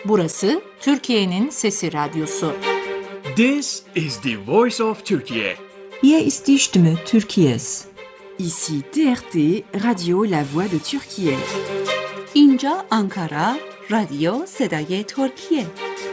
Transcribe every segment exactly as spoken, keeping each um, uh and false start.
Burası Türkiye'nin Sesi Radyosu. This is the voice of Turkey. Hier ist die Stimme Türkiye's. Ici T R T, Radio La Voix de Türkiye. اینجا آنکارا، رادیو صدای ترکیه.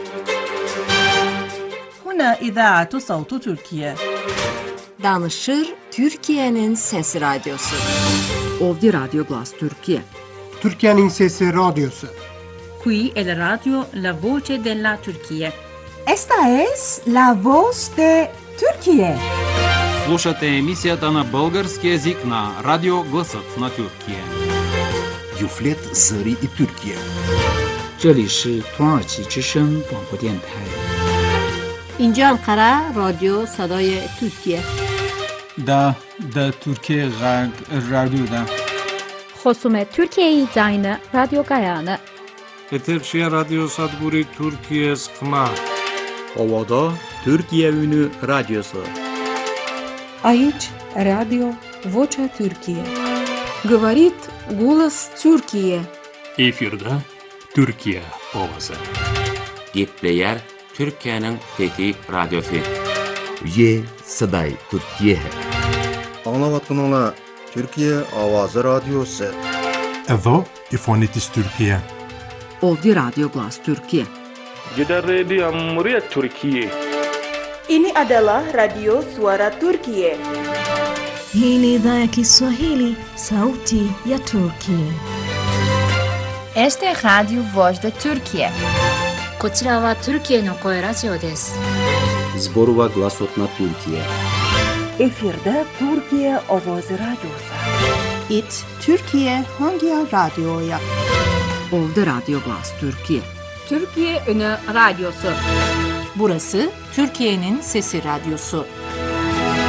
هنا إذاعة صوت تركيا. Danışır Türkiye'nin Sesi Radyosu. Ovdje Radio Glas Türkiye. Türkiye'nin Sesi Radyosu. Qui è la radio La Voce della Turchia. Esta es la voz de Turquía. Слушате емисията на български език на Радио Гласът на Тюркия. Юфлет Зари и Türkiye. 这里是土耳其之声广播电台。 اینجا انقره رادیو صدای ترکیه. دا دا Türkiye Radyo'da. خصوم Türkiye'yi zayını Radyo Gayanı. Eterşehir Radyo Sadguri Türkiye Skma. Ovada Türkiye Ünü Radyosu. Aici Radio Vocea Türkiye. Говорит голос Türkiye. Efirde Türkiye Ovası. Dipleyer Türkiye'nin Fethi Radyosu. Ye Saday Türkiye. Anlavatkanlar Türkiye Avazı Radyosu. Evo İfonitis Türkiye. Ovdje Radio Glas Türkiye. Gider Radio Cumhuriyet Türkiye. Ini adalah Radio Suara Turkiye. Hii ni idhaa ya Kiswahili, Sauti ya Turkiye. Este es Radio Voz de Turkiye. こちらはトルキエの声ラジオです。 Zborova Glasotna Türkiye. Efirde Türkiye Ovozi Radyosu. It Türkiye hangi radyoya? Ovdje Radio Glas Türkiye. Türkiye Ünü Radyosu. Burası Türkiye'nin Sesi Radyosu.